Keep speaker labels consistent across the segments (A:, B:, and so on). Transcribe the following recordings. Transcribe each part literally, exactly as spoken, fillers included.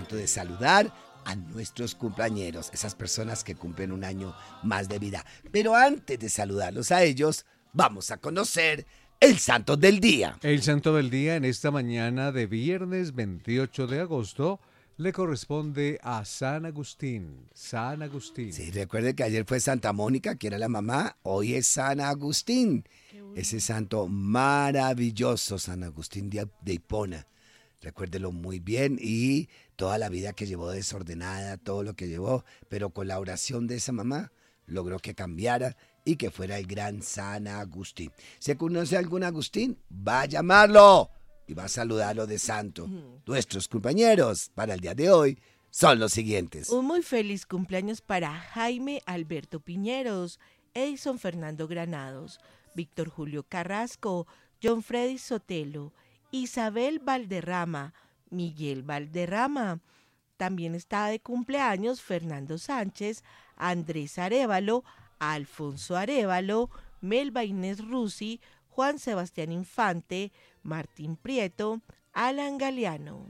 A: momento de saludar a nuestros cumpleañeros, esas personas que cumplen un año más de vida. Pero antes de saludarlos a ellos, vamos a conocer el santo del día.
B: El santo del día en esta mañana de viernes veintiocho de agosto le corresponde a San Agustín. San Agustín.
A: Sí, recuerde que ayer fue Santa Mónica, que era la mamá, hoy es San Agustín. Ese santo maravilloso, San Agustín de, de Hipona. Recuérdelo muy bien y toda la vida que llevó desordenada, todo lo que llevó, pero con la oración de esa mamá logró que cambiara y que fuera el gran San Agustín. ¿Se conoce algún Agustín? Va a llamarlo y va a saludarlo de santo. Uh-huh. Nuestros compañeros para el día de hoy son los siguientes.
C: Un muy feliz cumpleaños para Jaime Alberto Piñeros, Edison Fernando Granados, Víctor Julio Carrasco, John Freddy Sotelo, Isabel Valderrama, Miguel Valderrama. También está de cumpleaños Fernando Sánchez, Andrés Arévalo, Alfonso Arévalo, Melba Inés Rusi, Juan Sebastián Infante, Martín Prieto, Alan Galeano.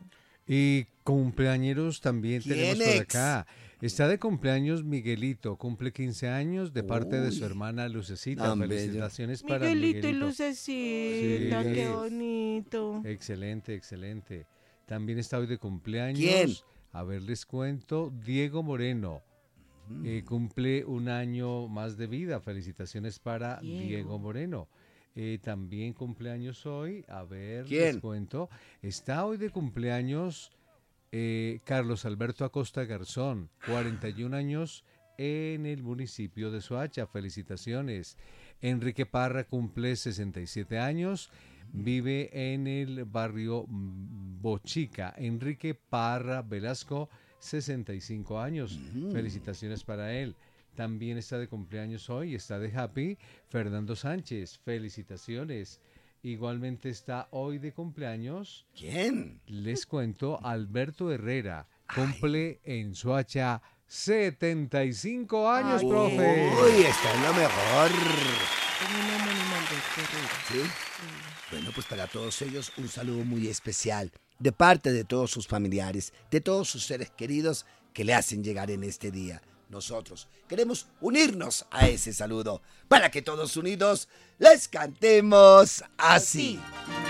B: Y cumpleañeros también tenemos por
A: ex?
B: acá. Está de cumpleaños Miguelito, cumple quince años de parte
A: Uy,
B: de su hermana Lucecita.
A: tan
B: Felicitaciones
C: Miguelito
B: para Miguelito.
C: y Lucecita,
B: Sí.
C: qué bonito.
B: Excelente, excelente. También está hoy de cumpleaños.
A: ¿Quién?
B: A ver, les cuento, Diego Moreno. Eh, cumple un año más de vida. Felicitaciones para Diego, Diego Moreno. Eh, también cumpleaños hoy. A ver,
A: ¿quién?
B: les cuento. Está hoy de cumpleaños eh, Carlos Alberto Acosta Garzón, cuarenta y un años en el municipio de Soacha. Felicitaciones. Enrique Parra cumple sesenta y siete años. Vive en el barrio Bochica. Enrique Parra Velasco, sesenta y cinco años. Mm. Felicitaciones para él. También está de cumpleaños hoy, está de happy, Fernando Sánchez. Felicitaciones. Igualmente está hoy de cumpleaños.
A: ¿Quién?
B: Les cuento, Alberto Herrera. Cumple Ay. en Soacha setenta y cinco años, Ay, profe.
A: Uy, está en lo mejor.
C: ¿Sí?
A: ¿Sí? Bueno, pues para todos ellos un saludo muy especial de parte de todos sus familiares, de todos sus seres queridos que le hacen llegar en este día. Nosotros queremos unirnos a ese saludo para que todos unidos les cantemos así. así.